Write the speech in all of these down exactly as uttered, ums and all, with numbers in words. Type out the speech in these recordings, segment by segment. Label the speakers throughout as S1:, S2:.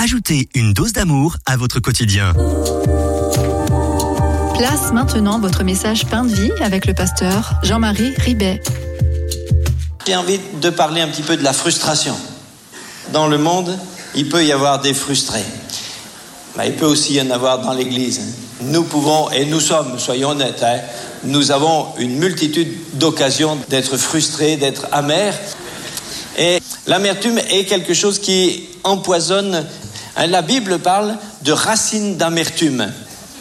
S1: Ajoutez une dose d'amour à votre quotidien.
S2: Place maintenant votre message Pain de vie avec le pasteur Jean-Marie Ribet.
S3: J'ai envie de parler un petit peu de la frustration. Dans le monde, il peut y avoir des frustrés. Mais il peut aussi y en avoir dans l'Église. Nous pouvons, et nous sommes, soyons honnêtes, hein, nous avons une multitude d'occasions d'être frustrés, d'être amers. Et l'amertume est quelque chose qui empoisonne. La Bible parle de racines d'amertume.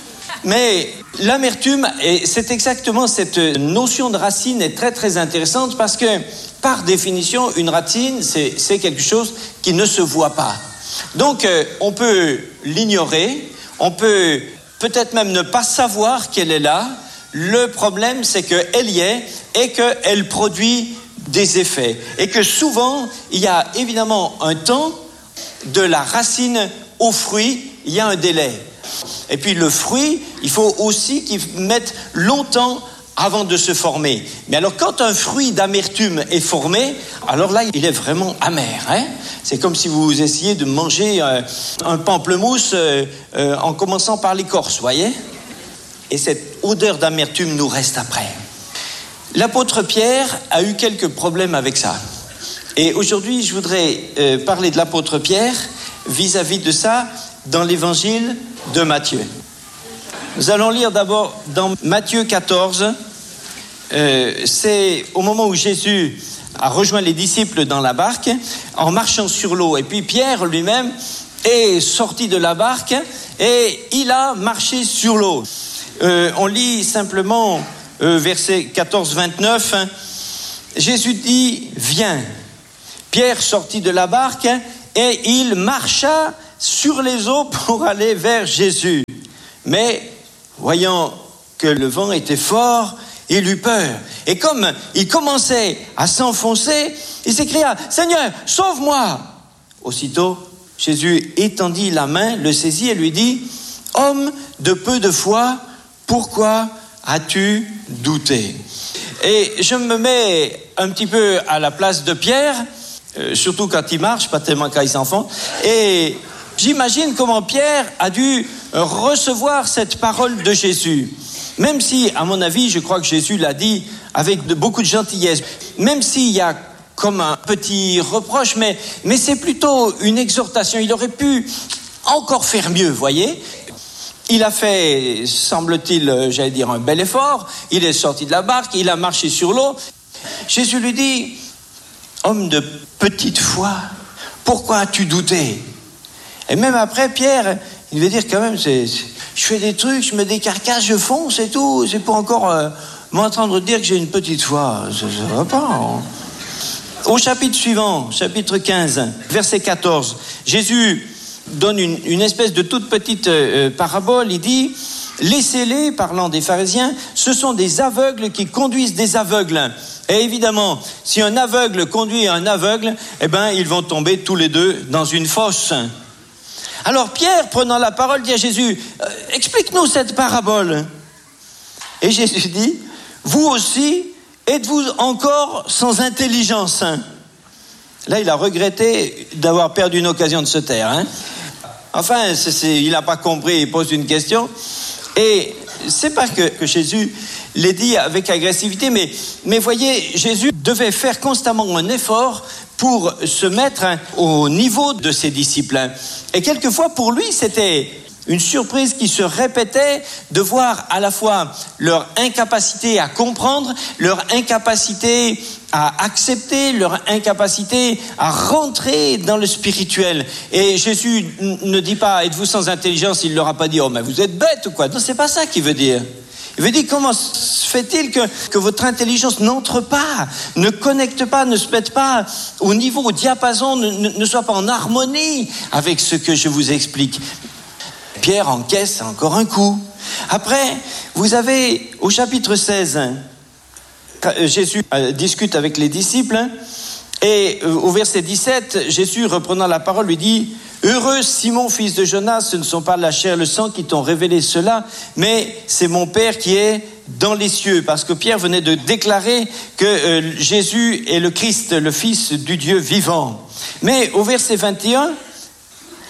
S3: Mais l'amertume, et c'est exactement cette notion de racine est très très intéressante parce que par définition, une racine, c'est, c'est quelque chose qui ne se voit pas. Donc euh, on peut l'ignorer, on peut peut-être même ne pas savoir qu'elle est là. Le problème, c'est qu'elle y est et qu'elle produit des effets. Et que souvent, il y a évidemment un temps de la racine au fruit, il y a un délai. Et puis le fruit, il faut aussi qu'il mette longtemps avant de se former. Mais alors quand un fruit d'amertume est formé, alors là, il est vraiment amer. Hein? C'est comme si vous essayiez de manger euh, un pamplemousse euh, euh, en commençant par l'écorce, vous voyez ? Et cette odeur d'amertume nous reste après. L'apôtre Pierre a eu quelques problèmes avec ça. Et aujourd'hui, je voudrais euh, parler de l'apôtre Pierre vis-à-vis de ça dans l'évangile de Matthieu. Nous allons lire d'abord dans Matthieu quatorze. Euh, c'est au moment où Jésus a rejoint les disciples dans la barque en marchant sur l'eau. Et puis Pierre lui-même est sorti de la barque et il a marché sur l'eau. Euh, on lit simplement euh, verset quatorze vingt-neuf. Jésus dit « Viens ». Pierre sortit de la barque et il marcha sur les eaux pour aller vers Jésus. Mais, voyant que le vent était fort, il eut peur. Et comme il commençait à s'enfoncer, il s'écria « Seigneur, sauve-moi !» Aussitôt, Jésus étendit la main, le saisit et lui dit « Homme de peu de foi, pourquoi as-tu douté ?» Et je me mets un petit peu à la place de Pierre, euh, surtout quand il marche, pas tellement quand il s'enfonce, et j'imagine comment Pierre a dû recevoir cette parole de Jésus. Même si, à mon avis, je crois que Jésus l'a dit avec de, beaucoup de gentillesse. Même s'il y a comme un petit reproche, mais, mais c'est plutôt une exhortation. Il aurait pu encore faire mieux, voyez. Il a fait, semble-t-il, j'allais dire, un bel effort. Il est sorti de la barque, il a marché sur l'eau. Jésus lui dit, « Homme de petite foi, pourquoi as-tu douté ?» Et même après, Pierre, il veut dire quand même, c'est, c'est, je fais des trucs, je me décarcasse, je fonce et tout. C'est pour encore euh, m'entendre dire que j'ai une petite foi. Ça ne va pas. Hein. Au chapitre suivant, chapitre quinze, verset quatorze, Jésus donne une, une espèce de toute petite euh, parabole. Il dit, « Laissez-les, parlant des pharisiens, ce sont des aveugles qui conduisent des aveugles. » Et évidemment, si un aveugle conduit un aveugle, eh ben, ils vont tomber tous les deux dans une fosse. Alors Pierre, prenant la parole, dit à Jésus, euh, « Explique-nous cette parabole. » Et Jésus dit, « Vous aussi, êtes-vous encore sans intelligence ?» Là, il a regretté d'avoir perdu une occasion de se taire. Hein. Enfin, c'est, c'est, il n'a pas compris, il pose une question. Et c'est pas que, que Jésus l'ait dit avec agressivité, mais, mais voyez, Jésus devait faire constamment un effort pour se mettre au niveau de ses disciples. Et quelquefois, pour lui, c'était une surprise qui se répétait de voir à la fois leur incapacité à comprendre, leur incapacité à accepter, leur incapacité à rentrer dans le spirituel. Et Jésus ne dit pas « Êtes-vous sans intelligence ?» Il ne leur a pas dit « Oh, mais vous êtes bêtes ou quoi ?» Non, c'est pas ça qu'il veut dire. Il veut dire, comment se fait-il que, que votre intelligence n'entre pas, ne connecte pas, ne se mette pas au niveau, au diapason, ne, ne, ne soit pas en harmonie avec ce que je vous explique. Pierre encaisse encore un coup. Après, vous avez au chapitre seize, Jésus discute avec les disciples et au verset dix-sept, Jésus, reprenant la parole, lui dit « Heureux Simon, fils de Jonas, ce ne sont pas la chair et le sang qui t'ont révélé cela, mais c'est mon Père qui est dans les cieux. » Parce que Pierre venait de déclarer que euh, Jésus est le Christ, le Fils du Dieu vivant. Mais au verset vingt et un,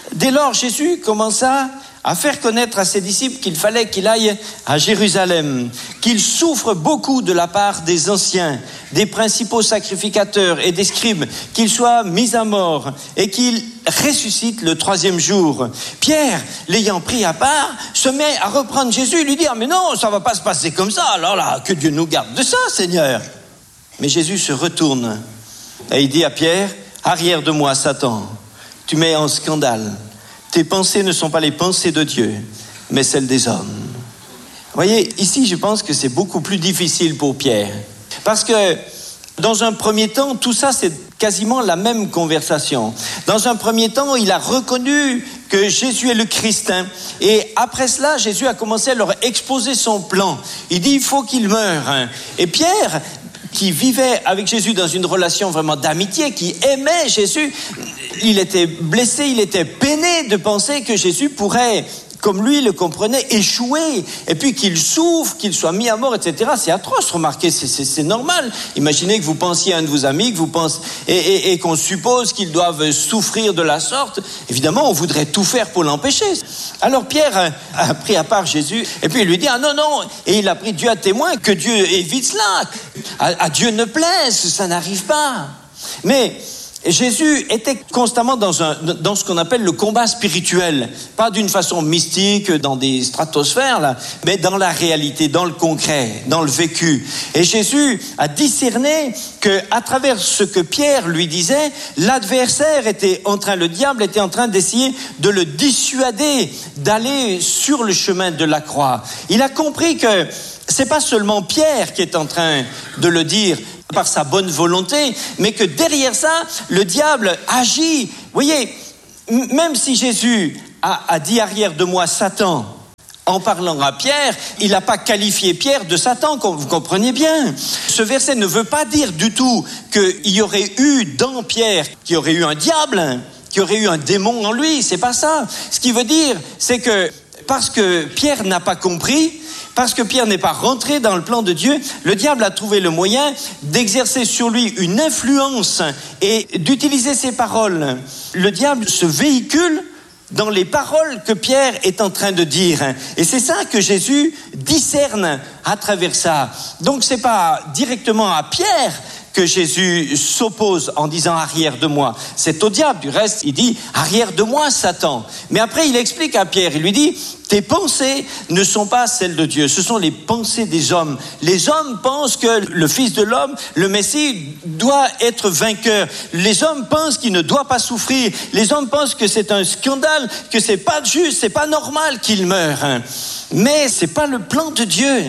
S3: Dès lors, Jésus commença à faire connaître à ses disciples qu'il fallait qu'il aille à Jérusalem, qu'il souffre beaucoup de la part des anciens, des principaux sacrificateurs et des scribes, qu'il soit mis à mort et qu'il ressuscite le troisième jour. Pierre, l'ayant pris à part, se met à reprendre Jésus et lui dit « Mais non, ça ne va pas se passer comme ça, alors là, que Dieu nous garde de ça, Seigneur !» Mais Jésus se retourne et il dit à Pierre « Arrière de moi, Satan, tu mets en scandale. Tes pensées ne sont pas les pensées de Dieu, mais celles des hommes. » Vous voyez, ici, je pense que c'est beaucoup plus difficile pour Pierre. Parce que, dans un premier temps, tout ça, c'est quasiment la même conversation. Dans un premier temps, il a reconnu que Jésus est le Christ. Hein, et après cela, Jésus a commencé à leur exposer son plan. Il dit, il faut qu'il meure. Hein. Et Pierre, qui vivait avec Jésus dans une relation vraiment d'amitié, qui aimait Jésus, il était blessé, il était peiné de penser que Jésus pourrait, comme lui le comprenait, échouer, et puis qu'il souffre, qu'il soit mis à mort, et cetera. C'est atroce, remarquez, c'est, c'est, c'est normal. Imaginez que vous pensiez à un de vos amis, que vous pensez, et, et, et qu'on suppose qu'ils doivent souffrir de la sorte. Évidemment, on voudrait tout faire pour l'empêcher. Alors Pierre a, a pris à part Jésus, et puis il lui dit, ah non, non, et il a pris Dieu à témoin, que Dieu évite cela, à, à Dieu ne plaise, ça n'arrive pas. Mais Jésus était constamment dans, un, dans ce qu'on appelle le combat spirituel, pas d'une façon mystique, dans des stratosphères, là, mais dans la réalité, dans le concret, dans le vécu. Et Jésus a discerné qu'à travers ce que Pierre lui disait, l'adversaire était en train, le diable était en train d'essayer de le dissuader d'aller sur le chemin de la croix. Il a compris que c'est pas seulement Pierre qui est en train de le dire par sa bonne volonté, mais que derrière ça, le diable agit. Vous voyez, même si Jésus a, a dit arrière de moi Satan, en parlant à Pierre, il n'a pas qualifié Pierre de Satan, vous comprenez bien. Ce verset ne veut pas dire du tout qu'il y aurait eu dans Pierre, qu'il y aurait eu un diable, qu'il y aurait eu un démon en lui, c'est pas ça. Ce qui veut dire, c'est que parce que Pierre n'a pas compris, parce que Pierre n'est pas rentré dans le plan de Dieu, le diable a trouvé le moyen d'exercer sur lui une influence et d'utiliser ses paroles. Le diable se véhicule dans les paroles que Pierre est en train de dire. Et c'est ça que Jésus discerne à travers ça. Donc c'est pas directement à Pierre que Jésus s'oppose en disant arrière de moi. C'est au diable. Du reste, il dit arrière de moi, Satan. Mais après, il explique à Pierre, il lui dit tes pensées ne sont pas celles de Dieu, ce sont les pensées des hommes. Les hommes pensent que le Fils de l'homme, le Messie, doit être vainqueur. Les hommes pensent qu'il ne doit pas souffrir. Les hommes pensent que c'est un scandale, que c'est pas juste, c'est pas normal qu'il meure. Mais c'est pas le plan de Dieu.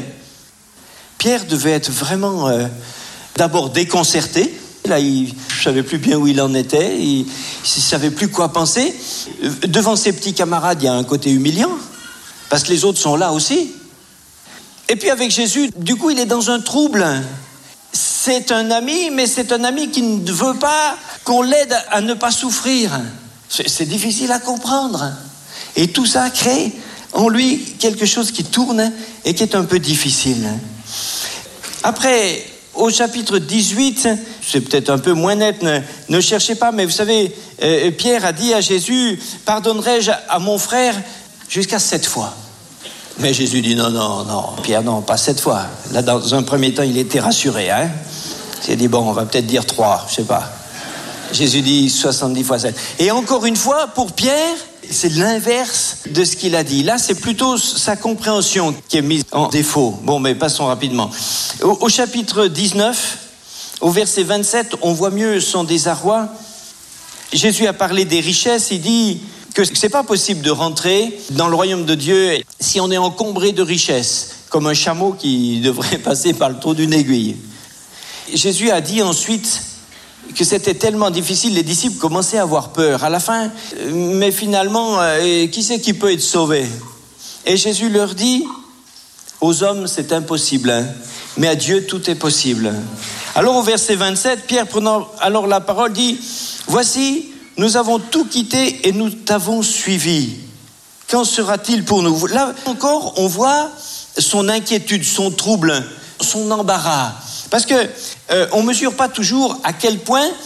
S3: Pierre devait être vraiment euh, d'abord déconcerté. Là, il ne savait plus bien où il en était, il ne savait plus quoi penser. Devant ses petits camarades, il y a un côté humiliant, parce que les autres sont là aussi. Et puis avec Jésus, du coup, il est dans un trouble. C'est un ami, mais c'est un ami qui ne veut pas qu'on l'aide à ne pas souffrir. C'est, c'est difficile à comprendre. Et tout ça crée en lui quelque chose qui tourne et qui est un peu difficile. Après, au chapitre dix-huit, c'est peut-être un peu moins net, ne, ne cherchez pas, mais vous savez, euh, Pierre a dit à Jésus, pardonnerai-je à mon frère jusqu'à sept fois? Mais Jésus dit non, non, non, Pierre, non, pas sept fois. Là, dans un premier temps, il était rassuré, hein. Il a dit, bon, on va peut-être dire trois, je sais pas. Jésus dit soixante-dix fois sept. Et encore une fois, pour Pierre, c'est l'inverse de ce qu'il a dit. Là, c'est plutôt sa compréhension qui est mise en défaut. Bon, mais passons rapidement. Au, au chapitre dix-neuf, au verset vingt-sept, on voit mieux son désarroi. Jésus a parlé des richesses. Il dit que c'est pas possible de rentrer dans le royaume de Dieu si on est encombré de richesses, comme un chameau qui devrait passer par le trou d'une aiguille. Jésus a dit ensuite que c'était tellement difficile, les disciples commençaient à avoir peur. À la fin, mais finalement, euh, qui c'est qui peut être sauvé? Et Jésus leur dit, aux hommes c'est impossible, hein, mais à Dieu tout est possible. Alors au verset vingt-sept, Pierre prenant alors la parole dit, voici, nous avons tout quitté et nous t'avons suivi. Qu'en sera-t-il pour nous? Là encore, on voit son inquiétude, son trouble, son embarras. Parce que euh, on mesure pas toujours à quel point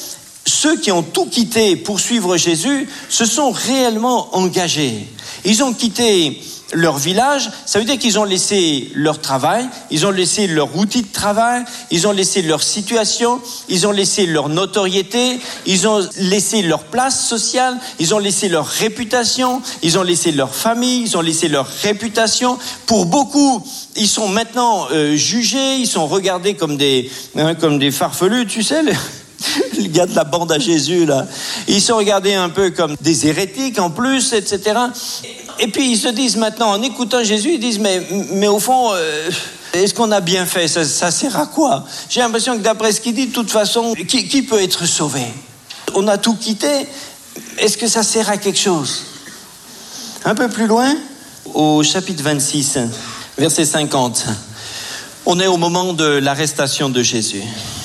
S3: ceux qui ont tout quitté pour suivre Jésus se sont réellement engagés. Ils ont quitté leur village, ça veut dire qu'ils ont laissé leur travail, ils ont laissé leur outil de travail, ils ont laissé leur situation, ils ont laissé leur notoriété, ils ont laissé leur place sociale, ils ont laissé leur réputation, ils ont laissé leur famille, ils ont laissé leur réputation. Pour beaucoup, ils sont maintenant euh, jugés, ils sont regardés comme des, hein, comme des farfelus, tu sais, les... le gars de la bande à Jésus, là. Ils sont regardés un peu comme des hérétiques en plus, et cetera. Et puis ils se disent maintenant, en écoutant Jésus, ils disent, mais, mais au fond, euh, est-ce qu'on a bien fait? Ça, ça sert à quoi? J'ai l'impression que d'après ce qu'il dit, de toute façon, qui, qui peut être sauvé? On a tout quitté, est-ce que ça sert à quelque chose? Un peu plus loin, au chapitre vingt-six, verset cinquante, on est au moment de l'arrestation de Jésus.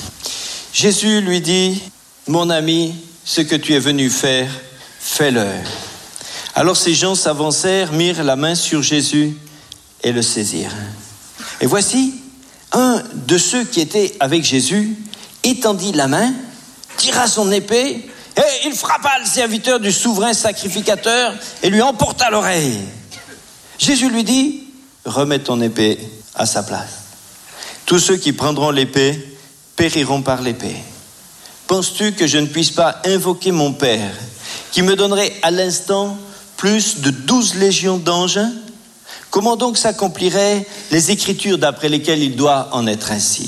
S3: Jésus lui dit, mon ami, ce que tu es venu faire, fais-le. Alors ces gens s'avancèrent, mirent la main sur Jésus et le saisirent. Et voici, un de ceux qui étaient avec Jésus étendit la main, tira son épée et il frappa le serviteur du souverain sacrificateur et lui emporta l'oreille. Jésus lui dit, remets ton épée à sa place. Tous ceux qui prendront l'épée périront par l'épée. Penses-tu que je ne puisse pas invoquer mon Père, qui me donnerait à l'instant plus de douze légions d'anges? Comment donc s'accompliraient les Écritures d'après lesquelles il doit en être ainsi?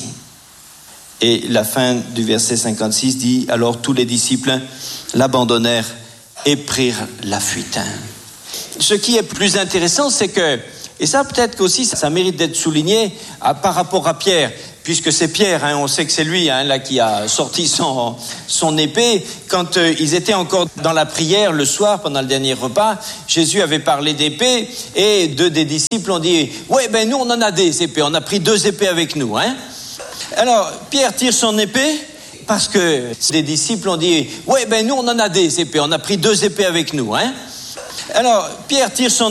S3: Et la fin du verset cinquante-six dit, alors tous les disciples l'abandonnèrent et prirent la fuite. Ce qui est plus intéressant, c'est que, et ça peut-être qu'aussi ça mérite d'être souligné à, par rapport à Pierre, puisque c'est Pierre, hein, on sait que c'est lui hein, là qui a sorti son, son épée. Quand euh, ils étaient encore dans la prière le soir, pendant le dernier repas, Jésus avait parlé d'épée et deux des disciples ont dit « Ouais, ben nous on en a des épées, on a pris deux épées avec nous. Hein. » Alors Pierre tire son épée parce que des disciples ont dit « Ouais, ben nous on en a des épées, on a pris deux épées avec nous. Hein. » Alors Pierre tire son